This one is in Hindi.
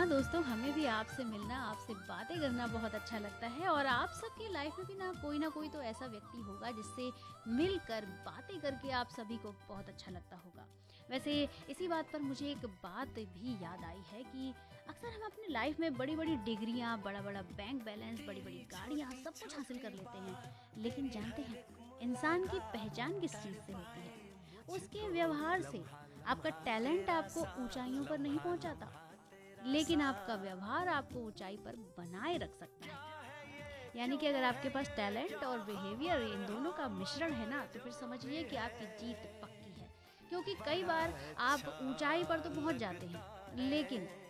दोस्तों, हमें भी आपसे मिलना, आपसे बातें करना बहुत अच्छा लगता है और आप सबकी लाइफ में भी ना कोई तो ऐसा व्यक्ति होगा जिससे मिलकर बातें करके आप सभी को बहुत अच्छा लगता होगा। वैसे इसी बात पर मुझे एक बात भी याद आई है कि अक्सर हम अपनी लाइफ में बड़ी-बड़ी डिग्रियाँ, बड़ा-बड़ा बैंक बैलेंस, बड़ी-बड़ी गाड़ियाँ सब कुछ हासिल कर लेते हैं। लेकिन जानते हैं, इंसान की पहचान किस चीज़ से होती है? उसके व्यवहार से। आपका टैलेंट आपको ऊँचाइयों पर नहीं पहुँचाता, लेकिन आपका व्यवहार आपको ऊंचाई पर बनाए रख सकता है। यानी कि अगर आपके पास टैलेंट और बिहेवियर इन दोनों का मिश्रण है ना, तो फिर समझिए कि आपकी जीत पक्की है। क्योंकि कई बार आप ऊंचाई पर तो पहुंच जाते हैं, लेकिन